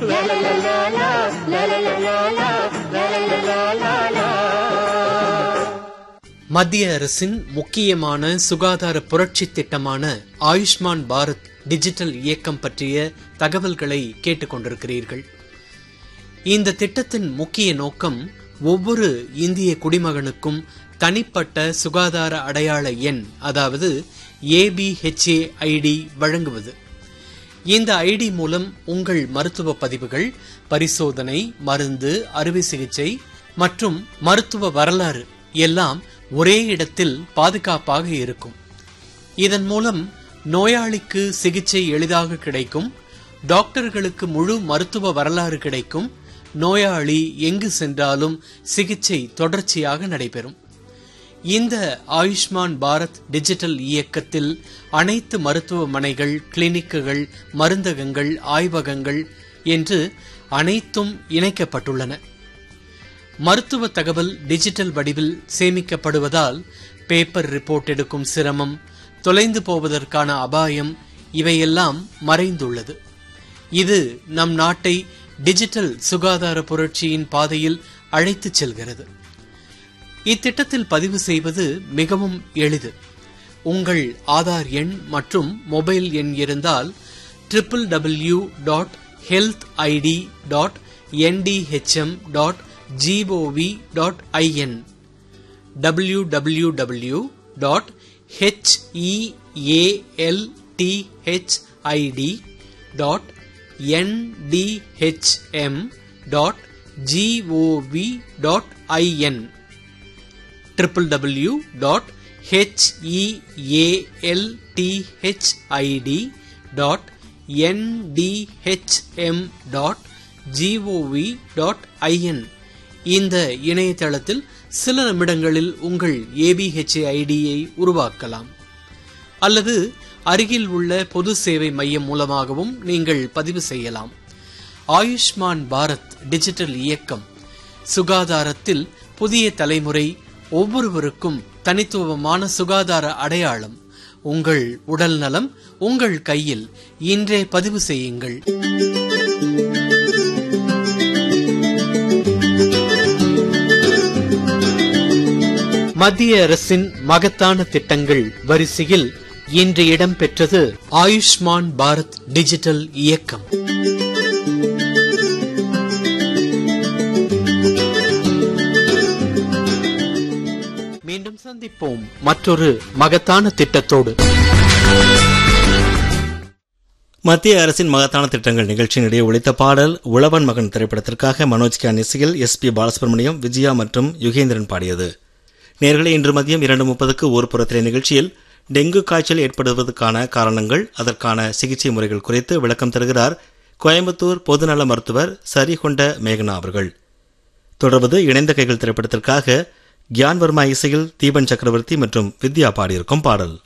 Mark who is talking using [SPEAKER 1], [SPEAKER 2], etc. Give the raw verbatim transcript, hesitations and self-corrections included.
[SPEAKER 1] மத்திய அரசின் முக்கியமான சுகாதார புரட்சி திட்டமான ஆயுஷ்மான் பாரத் டிஜிட்டல் இயக்கம் பற்றிய தகவல்களை கேட்டுக்கொண்டிருக்கிறீர்கள். இந்த திட்டத்தின் முக்கிய நோக்கம் ஒவ்வொரு இந்திய குடிமகனுக்கும் தனிப்பட்ட சுகாதார அடையாள எண், அதாவது ஏ பி ஹெச் ஏ ஐடி வழங்குவது. இந்த ஐடி மூலம் உங்கள் மருத்துவ பதிவுகள், பரிசோதனை, மருந்து, அறுவை சிகிச்சை மற்றும் மருத்துவ வரலாறு எல்லாம் ஒரே இடத்தில் பாதுகாப்பாக இருக்கும். இதன் மூலம் நோயாளிக்கு சிகிச்சை எளிதாக கிடைக்கும், டாக்டர்களுக்கு முழு மருத்துவ வரலாறு கிடைக்கும், நோயாளி எங்கு சென்றாலும் சிகிச்சை தொடர்ச்சியாக நடைபெறும். இந்த ஆயுஷ்மான் பாரத் டிஜிட்டல் இயக்கத்தில் அனைத்து மருத்துவமனைகள், கிளினிக்குகள், மருந்தகங்கள், ஆய்வகங்கள் என்று அனைத்தும் இணைக்கப்பட்டுள்ளன. மருத்துவ தகவல் டிஜிட்டல் வடிவில் சேமிக்கப்படுவதால் பேப்பர் ரிப்போர்ட் எடுக்கும் சிரமம், தொலைந்து போவதற்கான அபாயம் இவையெல்லாம் மறைந்துள்ளது. இது நம் நாட்டை டிஜிட்டல் சுகாதார புரட்சியின் பாதையில் அழைத்துச் செல்கிறது. இத்திட்டத்தில் பதிவு செய்வது மிகவும் எளிது. உங்கள் ஆதார் எண் மற்றும் மொபைல் எண் இருந்தால் triple W dot health ID dot NDHM dot gov dot IN W W W dot ஹெச்இஏஎல்டிஹெச்ஐடி dot NDHM dot gov dot IN triple W dot ஹெச்இஏஎல்டிஹெச்ஐடி dot NDHM dot gov dot IN இந்த இணையதளத்தில் சில நிமிடங்களில் உங்கள் ஏ B H A ஐடியை உருவாக்கலாம். அல்லது அருகில் உள்ள பொது சேவை மையம் மூலமாகவும் நீங்கள் பதிவு செய்யலாம். ஆயுஷ்மான் பாரத் டிஜிட்டல் இயக்கம் சுகாதாரத்தில் புதிய தலைமுறை, ஒவ்வொருவருக்கும் தனித்துவமான சுகாதார அடையாளம். உங்கள் உடல் நலம் உங்கள் கையில். இன்றே பதிவு செய்யுங்கள். மத்திய அரசின் மகத்தான திட்டங்கள் வரிசையில் இன்று இடம்பெற்றது ஆயுஷ்மான் பாரத் டிஜிட்டல் இயக்கம். மீண்டும் சந்திப்போம் மற்றொரு மகத்தான திட்டத்தோடு.
[SPEAKER 2] மத்திய அரசின் மகத்தான திட்டங்கள் நிகழ்ச்சியினிடையே ஒலித்த பாடல் உழவன் மகன் திரைப்படத்திற்காக மனோஜ் கியான் இசையில் எஸ் பி பாலசுப்ரமணியம், விஜயா மற்றும் யுகேந்திரன் பாடியது. நேயர்களே, இன்று மதியம் இரண்டு முப்பதுக்கு ஒரு புறத்திரை நிகழ்ச்சியில் டெங்கு காய்ச்சல் ஏற்படுவதற்கான காரணங்கள், அதற்கான சிகிச்சை முறைகள் குறித்து விளக்கம் தருகிறார் கோயம்புத்தூர் பொதுநல மருத்துவர் சரிகொண்ட மேகனா அவர்கள். தொடர்வது இணைந்த கைகள் திரைப்படத்திற்காக கியான் வர்மா இசையில் தீபன் சக்கரவர்த்தி மற்றும் வித்யா பாடியிருக்கும் பாடல்.